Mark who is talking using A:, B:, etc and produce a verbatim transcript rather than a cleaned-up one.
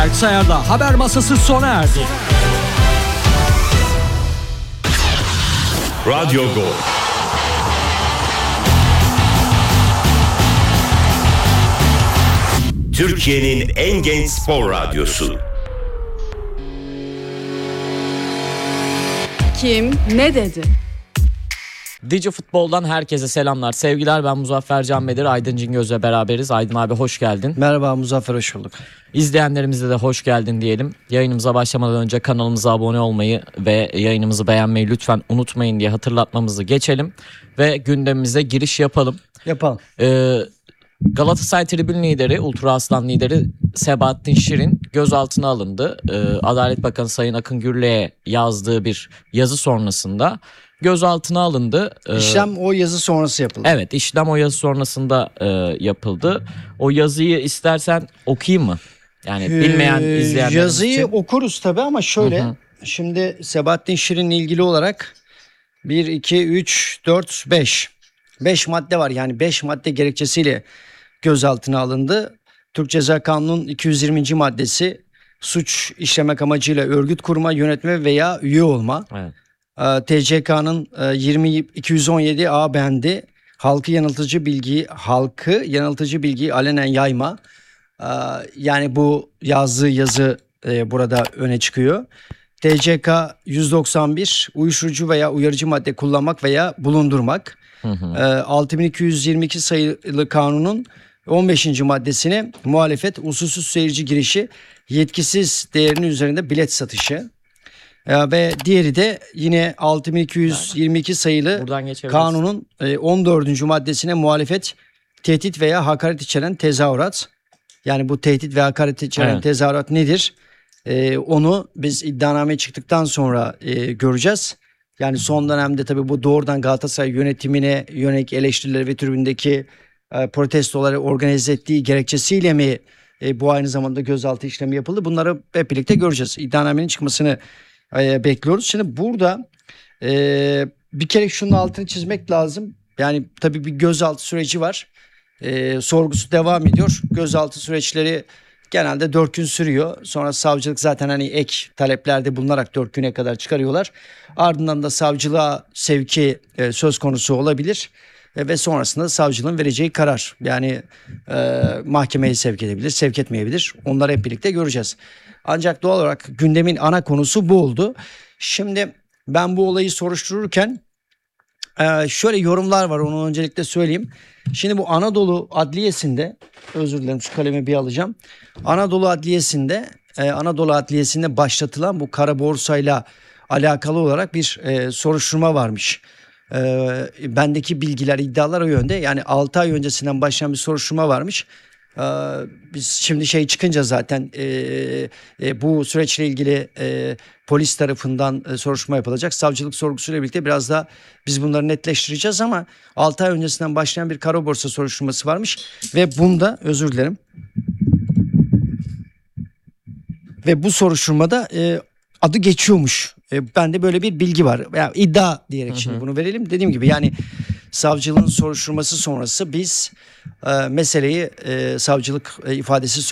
A: Berk Sayar'la haber masası sona erdi.
B: Radyo Gol. Türkiye'nin en genç spor radyosu.
C: Kim ne dedi?
D: Digi Futbol'dan herkese selamlar, sevgiler. Ben Muzaffer Can Bedir, Aydın Cingöz'le beraberiz. Aydın abi hoş geldin.
E: Merhaba Muzaffer, hoş bulduk.
D: İzleyenlerimize de hoş geldin diyelim. Yayınımıza başlamadan önce kanalımıza abone olmayı ve yayınımızı beğenmeyi lütfen unutmayın diye hatırlatmamızı geçelim. Ve gündemimize giriş yapalım.
E: Yapalım.
D: Ee, Galatasaray tribün lideri, Ultra Aslan lideri Sebahattin Şirin gözaltına alındı. Ee, Adalet Bakanı Sayın Akın Gürlek'e yazdığı bir yazı sonrasında gözaltına alındı. Ee,
E: İşlem o yazı sonrası yapıldı.
D: Evet, işlem o yazı sonrasında e, yapıldı. O yazıyı istersen okuyayım mı? Yani bilmeyen
E: Ee,
D: izleyenlerimiz
E: Yazıyı
D: için.
E: okuruz tabii ama şöyle.
D: Hı hı.
E: Şimdi Sebahattin Şirin'le ilgili olarak bir, iki, üç, dört, beş. beş madde var. Yani beş madde gerekçesiyle gözaltına alındı. Türk Ceza Kanunu'nun iki yüz yirminci maddesi suç işlemek amacıyla örgüt kurma, yönetme veya üye olma.
D: Evet.
E: T C K'nın yirmi iki yüz on yedi A bendi halkı yanıltıcı bilgiyi halkı yanıltıcı bilgiyi alenen yayma. Yani bu yazdığı yazı burada öne çıkıyor. T C K yüz doksan bir uyuşturucu veya uyarıcı madde kullanmak veya bulundurmak. Hı hı. altı bin iki yüz yirmi iki sayılı kanunun on beşinci maddesine muhalefet, usulsüz seyirci girişi, yetkisiz değerinin üzerinde bilet satışı. Ve diğeri de yine altı bin iki yüz yirmi iki sayılı kanunun on dördüncü maddesine muhalefet, tehdit veya hakaret içeren tezahürat. Yani bu tehdit ve hakaret içeren evet. tezahürat nedir? Ee, onu biz iddianame çıktıktan sonra e, göreceğiz. Yani son dönemde tabii bu doğrudan Galatasaray yönetimine yönelik eleştirileri ve tribündeki e, protestoları organize ettiği gerekçesiyle mi e, bu aynı zamanda gözaltı işlemi yapıldı? Bunları hep birlikte göreceğiz. İddianamenin çıkmasını e, bekliyoruz. Şimdi burada e, bir kere şunun altını çizmek lazım. Yani tabii bir gözaltı süreci var. E, sorgusu devam ediyor. Gözaltı süreçleri genelde dört gün sürüyor. Sonra savcılık zaten hani ek taleplerde bulunarak dört güne kadar çıkarıyorlar. Ardından da savcılığa sevki e, söz konusu olabilir. E, ve sonrasında savcılığın vereceği karar. Yani e, mahkemeye sevk edebilir, sevk etmeyebilir. Onları hep birlikte göreceğiz. Ancak doğal olarak gündemin ana konusu bu oldu. Şimdi ben bu olayı soruştururken e, şöyle yorumlar var, onu öncelikle söyleyeyim. Şimdi bu Anadolu Adliyesi'nde, özür dilerim şu kalemi bir alacağım. Anadolu Adliyesi'nde, e, Anadolu Adliyesi'nde başlatılan bu kara borsayla alakalı olarak bir e, soruşturma varmış. E, bendeki bilgiler, iddialar o yönde. Yani altı ay öncesinden başlayan bir soruşturma varmış. E, biz şimdi şey çıkınca zaten e, e, bu süreçle ilgili e, polis tarafından e, soruşturma yapılacak. Savcılık sorgusuyla birlikte biraz daha biz bunları netleştireceğiz ama altı ay öncesinden başlayan bir kara borsa soruşturması varmış ve bunda, özür dilerim, ve bu soruşturmada e, adı geçiyormuş. E, bende böyle bir bilgi var. Yani iddia diyerek hı hı. Şimdi bunu verelim. Dediğim gibi yani savcılığın soruşturması sonrası biz e, meseleyi e, savcılık e, ifadesi